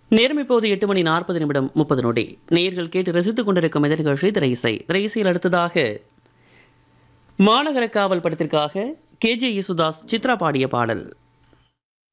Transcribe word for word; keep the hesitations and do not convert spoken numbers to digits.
நேரம் இப்போது எட்டு மணி நாற்பது நிமிடம் முப்பது நொடி. நேயர்கள் கேட்டு ரசித்துக் கொண்டிருக்கும் இந்த நிகழ்ச்சி திரையிசை. திரையிசையில் அடுத்ததாக மாநகர காவல் படத்திற்காக கே ஜே யேசுதாஸ் சித்ரா பாடிய பாடல்.